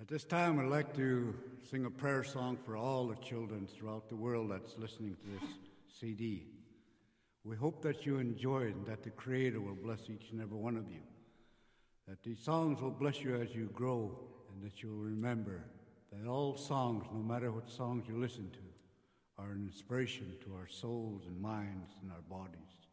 At this time, I'd like to sing a prayer song for all the children throughout the world that's listening to this CD. We hope that you enjoy it and that the Creator will bless each and every one of you, that these songs will bless you as you grow, and that you'll remember that all songs, no matter what songs you listen to, are an inspiration to our souls and minds and our bodies.